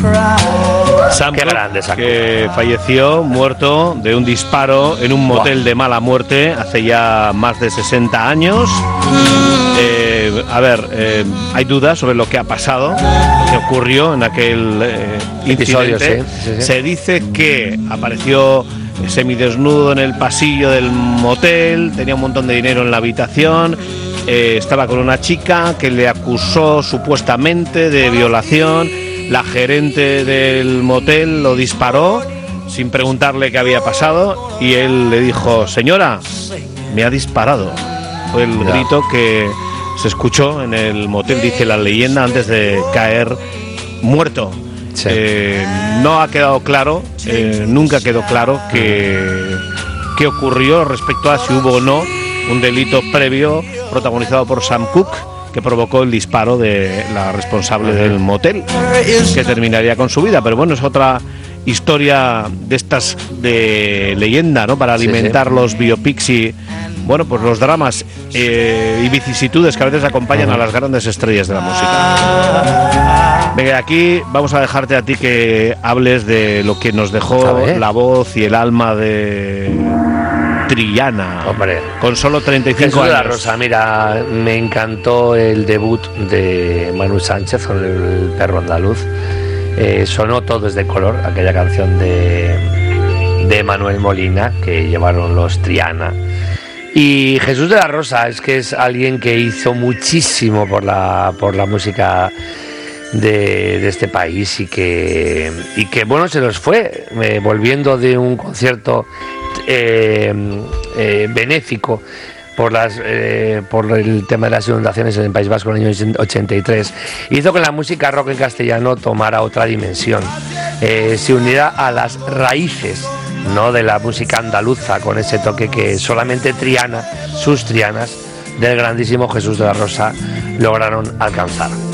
Sam Qué Cooke, grande esa que falleció muerto de un disparo en un motel de mala muerte hace ya más de 60 años. Hay dudas sobre lo que ha pasado, lo que ocurrió en aquel episodio. incidente. Sí. Se dice que apareció semidesnudo en el pasillo del motel, tenía un montón de dinero en la habitación, estaba con una chica que le acusó supuestamente de violación. La gerente del motel lo disparó sin preguntarle qué había pasado y él le dijo: señora, me ha disparado. Fue el grito que se escuchó en el motel, dice la leyenda, antes de caer muerto. Sí. No ha quedado claro, nunca quedó claro qué ocurrió respecto a si hubo o no un delito previo protagonizado por Sam Cooke, que provocó el disparo de la responsable del motel, que terminaría con su vida. Pero bueno, es otra historia de estas de leyenda, ¿no? Para alimentar los biopics y, bueno, pues los dramas y vicisitudes que a veces acompañan a las grandes estrellas de la música. Venga, aquí vamos a dejarte a ti que hables de lo que nos dejó la voz y el alma de Triana. Hombre, con solo 35 Jesús años. de la Rosa, mira, me encantó el debut de Manu Sánchez con El perro andaluz. Sonó Todo es de color, aquella canción de Manuel Molina que llevaron los Triana. Y Jesús de la Rosa es que es alguien que hizo muchísimo por la música de este país y que bueno, se nos fue volviendo de un concierto benéfico por el tema de las inundaciones en el País Vasco en el año 83. Hizo que la música rock en castellano tomara otra dimensión, se uniera a las raíces, ¿no?, de la música andaluza, con ese toque que solamente Triana, sus Trianas del grandísimo Jesús de la Rosa lograron alcanzar.